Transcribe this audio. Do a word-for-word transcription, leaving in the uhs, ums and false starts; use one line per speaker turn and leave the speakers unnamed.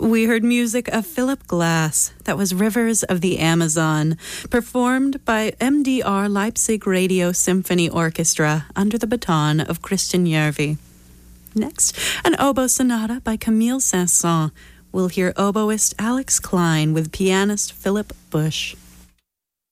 We heard music of Philip Glass. That was Rivers of the Amazon, performed by M D R Leipzig Radio Symphony Orchestra under the baton of Christian Järvi. Next, an oboe sonata by Camille Saint-Saëns. We'll hear oboist Alex Klein with pianist Philip Bush.